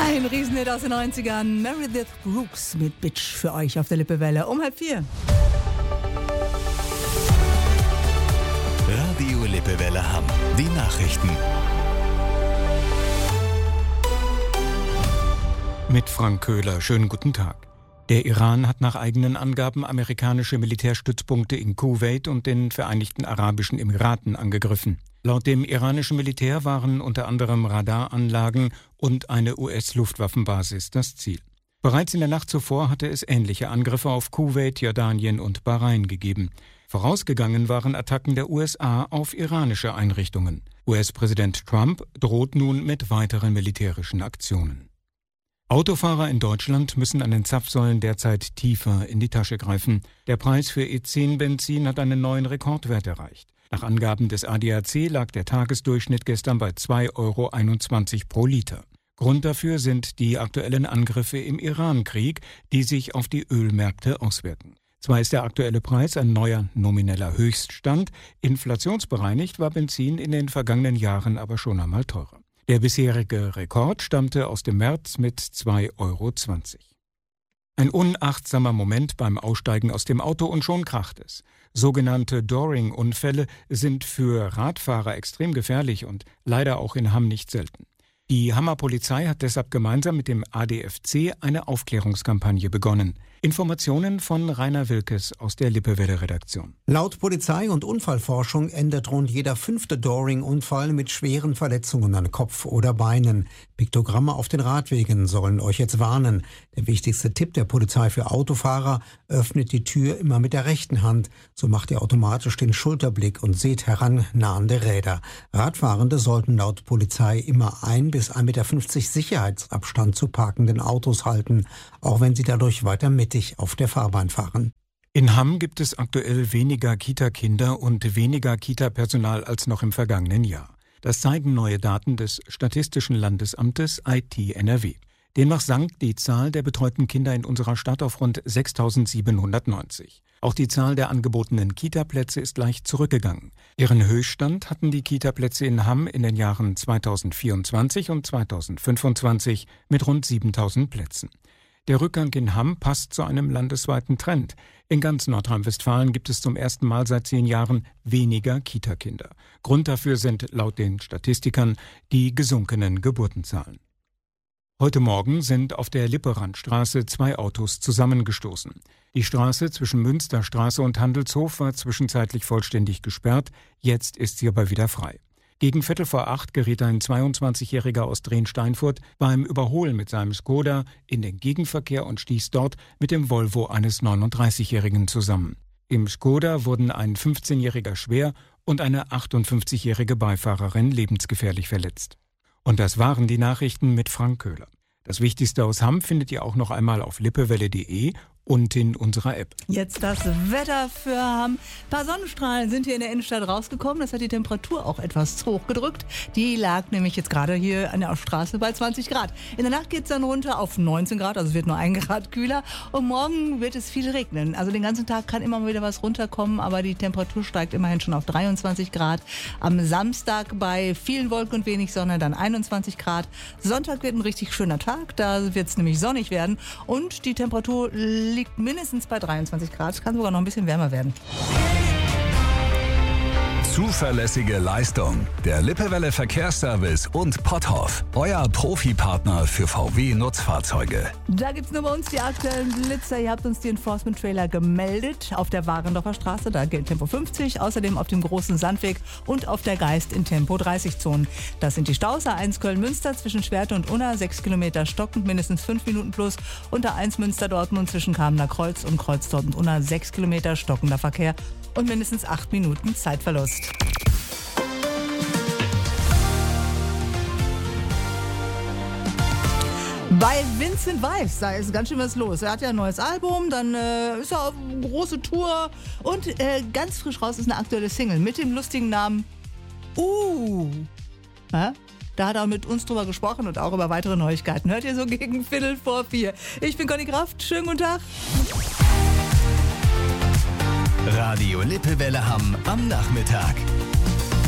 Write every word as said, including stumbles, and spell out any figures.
Ein Riesenhit aus den neunzigern. Meredith Brooks mit Bitch für euch auf der Lippewelle um halb vier. Radio Lippewelle Hamm. Die Nachrichten. Mit Frank Köhler. Schönen guten Tag. Der Iran hat nach eigenen Angaben amerikanische Militärstützpunkte in Kuwait und den Vereinigten Arabischen Emiraten angegriffen. Laut dem iranischen Militär waren unter anderem Radaranlagen und eine U S-Luftwaffenbasis das Ziel. Bereits in der Nacht zuvor hatte es ähnliche Angriffe auf Kuwait, Jordanien und Bahrain gegeben. Vorausgegangen waren Attacken der U S A auf iranische Einrichtungen. U S-Präsident Trump droht nun mit weiteren militärischen Aktionen. Autofahrer in Deutschland müssen an den Zapfsäulen derzeit tiefer in die Tasche greifen. Der Preis für E zehn Benzin hat einen neuen Rekordwert erreicht. Nach Angaben des A D A C lag der Tagesdurchschnitt gestern bei zwei Euro einundzwanzig pro Liter. Grund dafür sind die aktuellen Angriffe im Iran-Krieg, die sich auf die Ölmärkte auswirken. Zwar ist der aktuelle Preis ein neuer nomineller Höchststand, inflationsbereinigt war Benzin in den vergangenen Jahren aber schon einmal teurer. Der bisherige Rekord stammte aus dem März mit zwei Euro zwanzig. Ein unachtsamer Moment beim Aussteigen aus dem Auto und schon kracht es. Sogenannte Dooring-Unfälle sind für Radfahrer extrem gefährlich und leider auch in Hamm nicht selten. Die Hammer Polizei hat deshalb gemeinsam mit dem A D F C eine Aufklärungskampagne begonnen. Informationen von Rainer Wilkes aus der Lippewelle-Redaktion. Laut Polizei und Unfallforschung endet rund jeder fünfte Dooring-Unfall mit schweren Verletzungen an Kopf oder Beinen. Piktogramme auf den Radwegen sollen euch jetzt warnen. Der wichtigste Tipp der Polizei für Autofahrer: öffnet die Tür immer mit der rechten Hand. So macht ihr automatisch den Schulterblick und seht herannahende Räder. Radfahrende sollten laut Polizei immer ein bis ein Meter fünfzig Sicherheitsabstand zu parkenden Autos halten, auch wenn sie dadurch weiter mittig auf der Fahrbahn fahren. In Hamm gibt es aktuell weniger Kita-Kinder und weniger Kita-Personal als noch im vergangenen Jahr. Das zeigen neue Daten des Statistischen Landesamtes I T N R W. Demnach sank die Zahl der betreuten Kinder in unserer Stadt auf rund sechstausendsiebenhundertneunzig. Auch die Zahl der angebotenen Kita-Plätze ist leicht zurückgegangen. Ihren Höchststand hatten die Kita-Plätze in Hamm in den Jahren zweitausendvierundzwanzig und zweitausendfünfundzwanzig mit rund siebentausend Plätzen. Der Rückgang in Hamm passt zu einem landesweiten Trend. In ganz Nordrhein-Westfalen gibt es zum ersten Mal seit zehn Jahren weniger Kita-Kinder. Grund dafür sind laut den Statistikern die gesunkenen Geburtenzahlen. Heute Morgen sind auf der Lipperandstraße zwei Autos zusammengestoßen. Die Straße zwischen Münsterstraße und Handelshof war zwischenzeitlich vollständig gesperrt, jetzt ist sie aber wieder frei. Gegen Viertel vor acht geriet ein zweiundzwanzigjähriger aus Drehn-Steinfurt beim Überholen mit seinem Skoda in den Gegenverkehr und stieß dort mit dem Volvo eines neununddreißigjährigen zusammen. Im Skoda wurden ein fünfzehnjähriger schwer und eine achtundfünfzigjährige Beifahrerin lebensgefährlich verletzt. Und das waren die Nachrichten mit Frank Köhler. Das Wichtigste aus Hamm findet ihr auch noch einmal auf lippewelle punkt de und in unserer App. Jetzt das Wetter für Hamm. Ein paar Sonnenstrahlen sind hier in der Innenstadt rausgekommen. Das hat die Temperatur auch etwas hochgedrückt. Die lag nämlich jetzt gerade hier an der Straße bei zwanzig Grad. In der Nacht geht es dann runter auf neunzehn Grad, also es wird nur ein Grad kühler. Und morgen wird es viel regnen. Also den ganzen Tag kann immer mal wieder was runterkommen, aber die Temperatur steigt immerhin schon auf dreiundzwanzig Grad. Am Samstag bei vielen Wolken und wenig Sonne dann einundzwanzig Grad. Sonntag wird ein richtig schöner Tag, da wird es nämlich sonnig werden. Und die Temperatur liegt mindestens bei dreiundzwanzig Grad. Es kann sogar noch ein bisschen wärmer werden. Zuverlässige Leistung. Der Lippewelle Verkehrsservice und Potthoff. Euer Profipartner für V W-Nutzfahrzeuge. Da gibt's nur bei uns die aktuellen Blitzer. Ihr habt uns die Enforcement-Trailer gemeldet. Auf der Warendorfer Straße, da gilt Tempo fünfzig. Außerdem auf dem großen Sandweg und auf der Geist in Tempo dreißig Zonen. Das sind die Staus A eins Köln-Münster zwischen Schwerte und Unna. sechs Kilometer stockend, mindestens fünf Minuten plus. Und A eins Münster-Dortmund zwischen Kamener Kreuz und Kreuz und Unna. sechs Kilometer stockender Verkehr und mindestens acht Minuten Zeitverlust. Bei Vincent Weiss, da ist ganz schön was los. Er hat ja ein neues Album, dann äh, ist er auf eine große Tour und äh, ganz frisch raus ist eine aktuelle Single mit dem lustigen Namen Uh. Ja? Da hat er mit uns drüber gesprochen und auch über weitere Neuigkeiten. Hört ihr so gegen Viertel vor vier. Ich bin Conny Kraft, schönen guten Tag. Radio Lippewelle Hamm am Nachmittag.